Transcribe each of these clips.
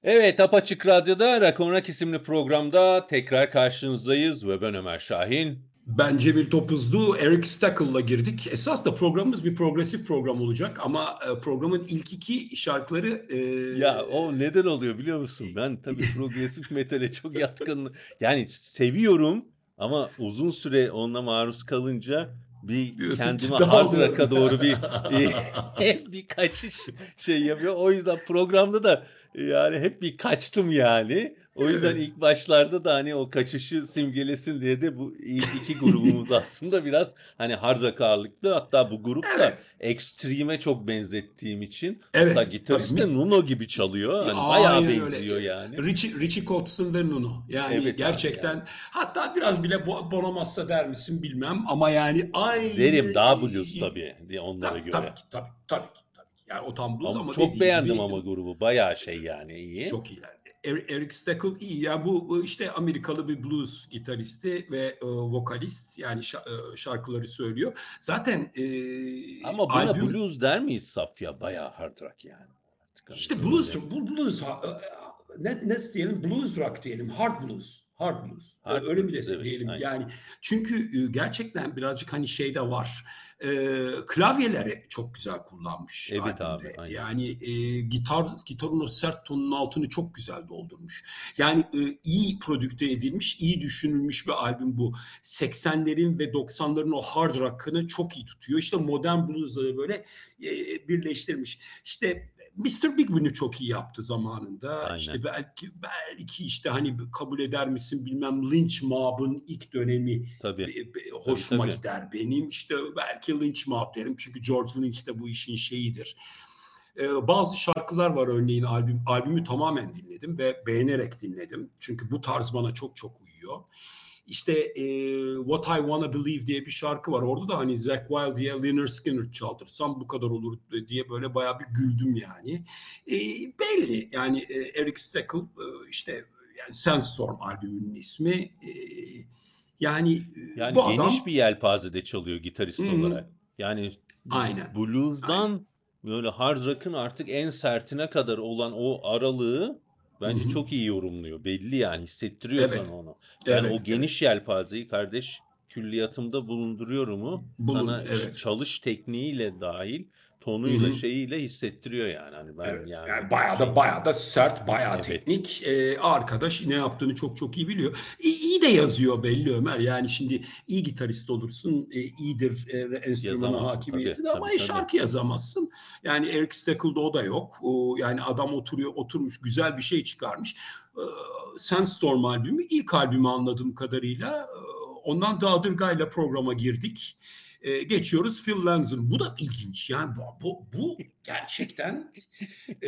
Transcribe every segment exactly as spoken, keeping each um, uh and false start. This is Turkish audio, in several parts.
Evet, Apaçık Radyo'da Rock on Rock isimli programda tekrar karşınızdayız ve ben Ömer Şahin. Ben Cemil Topuzlu, Eric Stackel'la girdik. Esas da programımız bir progresif program olacak ama e, programın ilk iki şarkıları e, Ya o neden oluyor biliyor musun? Ben tabii progresif metale çok yatkın, yani seviyorum ama uzun süre ona maruz kalınca bir diyorsun ki kendime hard dağılıyorum. rock'a doğru bir hep bir kaçış şey yapıyor. O yüzden programda da yani hep bir kaçtım yani. O yüzden Evet, ilk başlarda da hani o kaçışı simgelesin diye de bu ilk iki grubumuz aslında biraz hani hard rock ağırlıklı. Hatta bu grup da evet, Extreme'e çok benzettiğim için, hatta evet. Tabii. gitarist de Mi- Nuno gibi çalıyor. Hani bayağı Aynen öyle. benziyor yani. Richie, Richie Kotzen ve Nuno. Yani Evet abi yani. gerçekten hatta biraz bile Bo- Bonamassa der misin bilmem ama yani aynı Derim daha blues tabii diye onlara tabii tabii göre. ki tabii tabii ki tabii ki. Yani o tam blues Ama ama çok dediğin beğendim gibi ama grubu bayağı şey yani iyi. çok iyiler. Er- Eric Stackel iyi. Yani bu, bu işte Amerikalı bir blues gitaristi ve e, vokalist. Yani şa- e, şarkıları söylüyor. Zaten e, Ama buna albüm blues der miyiz Safya? Bayağı hard rock yani. Artık hani işte blues, böyle bu blues ha- e, ne, ne diyelim blues rock diyelim, hard blues. Hard blues. Ö- hard Öyle mi blues, desek evet diyelim. aynen. Yani çünkü e, gerçekten birazcık hani şey de var. E, klavyeleri çok güzel kullanmış Evet abi albümde. aynen. Yani e, gitar gitarın o sert tonun altını çok güzel doldurmuş. Yani e, iyi prodükte edilmiş, iyi düşünülmüş bir albüm bu. seksenlerin ve doksanların o hard rock'ını çok iyi tutuyor. İşte modern blues'ları böyle e, birleştirmiş. İşte mister Big bunu çok iyi yaptı zamanında. Aynen. İşte belki belki işte hani kabul eder misin bilmem Lynch Mob'un ilk dönemi Tabii. Tabii hoşuma tabii. gider benim. İşte belki Lynch Mob derim çünkü George Lynch de bu işin şeyidir. Ee, bazı şarkılar var örneğin albüm albümü tamamen dinledim ve beğenerek dinledim. Çünkü bu tarz bana çok çok uyuyor. İşte e, What I Wanna Believe diye bir şarkı var. Orada da hani Zakk Wylde diye Lynyrd Skynyrd çaldırsam bu kadar olur diye böyle bayağı bir güldüm yani. E, belli yani e, Eric Stackel e, işte yani Sandstorm albümünün ismi. E, yani e, Yani bu geniş bir adam yelpazede çalıyor hı gitarist hı, olarak. Yani aynen aynen. blues'dan böyle hard rock'ın artık en sertine kadar olan o aralığı Hı bence hı. çok iyi yorumluyor. Belli yani hissettiriyor sana Evet. onu. Yani Evet, o evet. geniş yelpazeyi kardeş külliyatımda bulunduruyorumu Bulun, sana ç- evet. çalış tekniğiyle dahil Hı tonuyla hı. şeyiyle hissettiriyor yani. Hani ben Evet. yani Yani bayağı da şey bayağı da sert, bayağı evet teknik. Ee, arkadaş ne yaptığını çok çok iyi biliyor. İyi, iyi de yazıyor belli Ömer. Yani şimdi iyi gitarist olursun, e, iyidir e, enstrümana yazamazsın tabii hakimiyetin ama tabii e, tabii. şarkı yazamazsın. Yani Eric Stackel'da o da yok. O, yani adam oturuyor, oturmuş güzel bir şey çıkarmış. Ee, Sandstorm albümü ilk albümü anladığım kadarıyla. Ee, Ondan The Other Guy'la programa girdik. Ee, geçiyoruz Phil Lanz'ın. Bu da ilginç. Yani bu, bu, bu gerçekten e,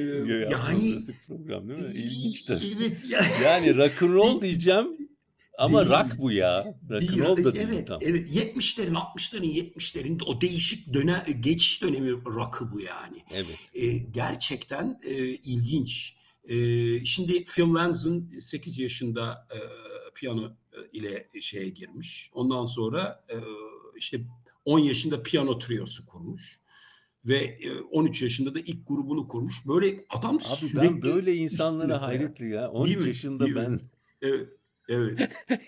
Ya yani progresif program değil e, mi? İlginç de. evet ya Yani rock and roll de- diyeceğim ama rock değil bu ya. Rock and değil roll da değil evet tam. evet yetmişlerin altmışların yetmişlerin o değişik dönem geçiş dönemi rock'ı bu yani. Evet. E, gerçekten e, ilginç. E, şimdi Phil Lanz'ın sekiz yaşında e, piyano ile şeye girmiş. Ondan sonra e, işte on yaşında piyano triosu kurmuş ve on üç yaşında da ilk grubunu kurmuş. Böyle adam Abi ben sürekli böyle üstüne insanlara koyar. hayretli ya. Değil on üç mi? Değil yaşında mi? ben Evet. Evet.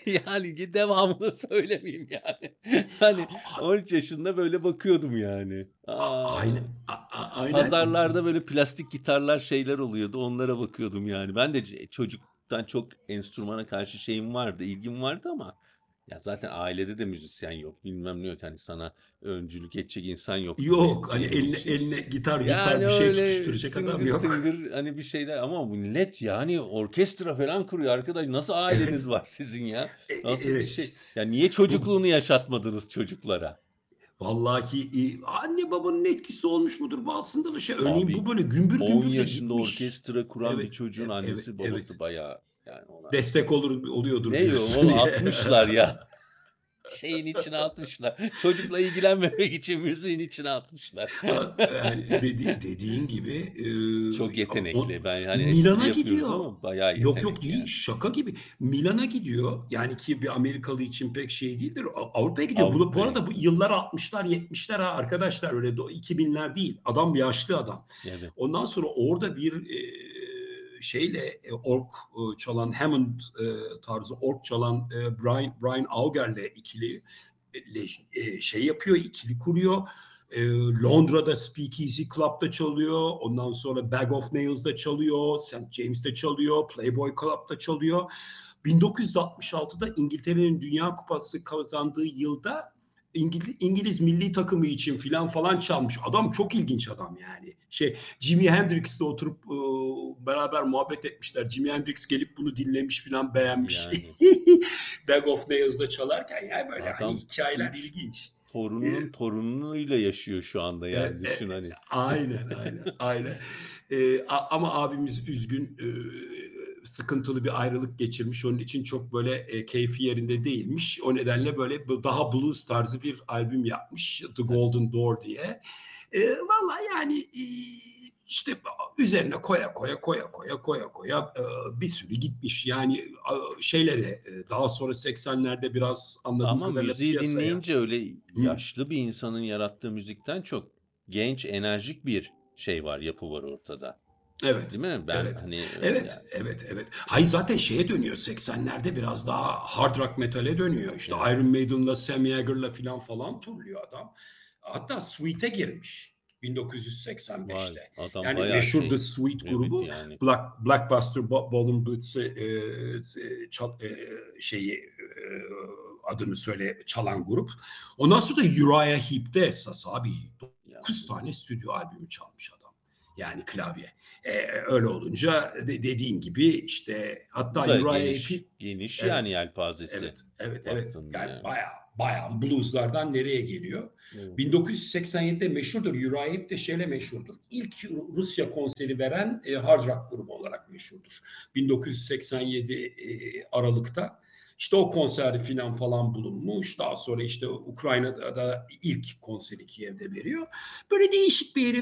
yani devamını söylemeyeyim yani. Hani on üç yaşında böyle bakıyordum yani. Aa, Aynen. Aynen. pazarlarda böyle plastik gitarlar şeyler oluyordu. Onlara bakıyordum yani. Ben de c- çocuktan çok enstrümana karşı şeyim vardı, ilgim vardı ama ya zaten ailede de müzisyen yok. Bilmem ne yok. Hani sana öncülük edecek insan yoktu be- Yok. Hani benim eline, için. eline gitar gitar Yani bir şey öyle tutuşturacak adam tıngır yok. tıngır hani bir şeyler ama millet yani orkestra falan kuruyor arkadaş. Nasıl aileniz Evet. var sizin ya? E, e, Nasıl bir evet şey? işte. Ya niye Bu çocukluğunu yaşatmadınız çocuklara? vallahi e, anne babanın etkisi olmuş mudur bazısında da şey. Örneğin Abi bu böyle gümbür on gümbür de yaşında gitmiş. orkestra kuran bir Evet. çocuğun e- Evet. annesi babası Evet. bayağı yani ona. Destek olur oluyordur Ne diyorsun. onu atmışlar ya. Şeyin içine atmışlar. Çocukla ilgilenmemek için müziğin içine atmışlar. Yani dedi, dediğin gibi e, Çok o, yetenekli. Ben hani espri Milan'a yapıyoruz gidiyor. ama bayağı Yok yok yetenekli değil yani. şaka gibi. Milan'a gidiyor. Yani ki bir Amerikalı için pek şey değildir. Avrupa'ya gidiyor. Bu, bu Avrupa'ya arada bu gidiyor. yıllar altmışlar yetmişler ha arkadaşlar öyle iki binler değil. Adam yaşlı adam. Evet. Ondan sonra orada bir e, şeyle e, org e, çalan Hammond e, tarzı org çalan e, Brian Brian Auger'le ikili e, le- e, şey yapıyor, ikili kuruyor. E, Londra'da Speakeasy Club'da çalıyor. Ondan sonra Bag of Nails'da çalıyor. Saint James'te çalıyor. Playboy Club'da çalıyor. bin dokuz yüz altmış altıda İngiltere'nin Dünya Kupası kazandığı yılda İngiliz, İngiliz milli takımı için filan falan çalmış. Adam çok ilginç adam yani. Şey Jimi Hendrix'le oturup e, beraber muhabbet etmişler. Jimi Hendrix gelip bunu dinlemiş filan beğenmiş. Yani Bag of Nails'da çalarken yani böyle hani adam hikayeler üç ilginç. E, torununun torunuyla yaşıyor şu anda e, yani e, düşün hani. aynen aynen aynen. E, a- ama abimiz üzgün, e, sıkıntılı bir ayrılık geçirmiş. Onun için çok böyle e, keyfi yerinde değilmiş. O nedenle böyle bu- daha blues tarzı bir albüm yapmış. The Golden Door diye. E, Valla yani e, işte üzerine koya koya koya koya koya koya e, bir sürü gitmiş. Yani e, şeylere e, daha sonra seksenlerde biraz anladığım Ama kadarıyla müziği piyasaya. dinleyince öyle Hı, yaşlı bir insanın yarattığı müzikten çok genç, enerjik bir şey var, yapı var ortada. evet. Değil mi? Ben Evet. hani e, Evet. yani Evet. Evet. Hayır zaten şeye dönüyor. seksenlerde biraz daha hard rock metale dönüyor. İşte evet. Iron Maiden'la, Sammy Hagar'la filan falan turluyor adam. Hatta Sweet'e girmiş Vay bin dokuz yüz seksen beşte. adam Yani bayağı meşhur The şey. Sweet Evet grubu yani. Black, Blackbuster Ballroom Blitz e, e, çal- e, şeyi e, adını söyle çalan grup. Ondan sonra da Uriah Heep'te esas abi dokuz Yani tane stüdyo albümü çalmış adam. Yani klavye. Ee, öyle olunca de, dediğin gibi işte hatta bu da Uriah geniş, Heep'i geniş yani evet yelpazesi evet evet evet baktığında yani yani. baya baya blueslardan nereye geliyor? Evet. bin dokuz yüz seksen yedide meşhurdur. Uriah Heep de şeyle meşhurdur. İlk Rusya konseri veren e, hard rock grubu olarak meşhurdur. bin dokuz yüz seksen yedi e, Aralık'ta işte o konserde filan falan bulunmuş. Daha sonra işte Ukrayna'da da ilk konseri Kiev'de veriyor. Böyle değişik bir herif.